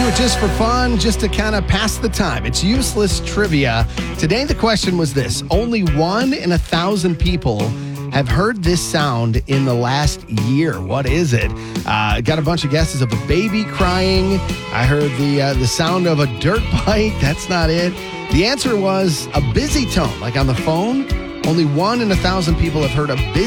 it just for fun, just to kind of pass the time. It's useless trivia. Today, the question was this. Only 1 in 1,000 people have heard this sound in the last year. What is it? Got a bunch of guesses of a baby crying. I heard the sound of a dirt bike. That's not it. The answer was a busy tone, like on the phone. Only 1 in 1,000 people have heard a busy